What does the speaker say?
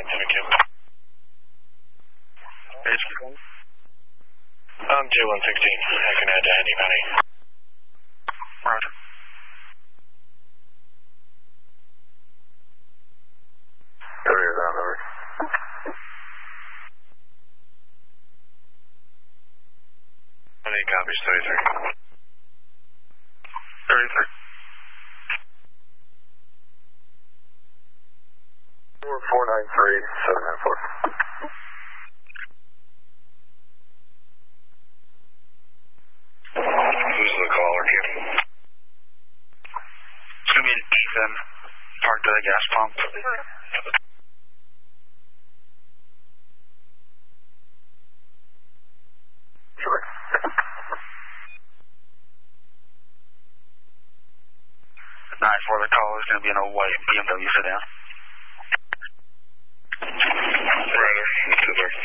Q. HQ. J116. I can add to anybody. Roger. Carrier down, over. Any copies, 33. 33. 493-794. Who's the caller, Q? It's going to be an Ethan parked at a gas pump. Sure. 9-4, the caller is going to be in a white BMW sedan.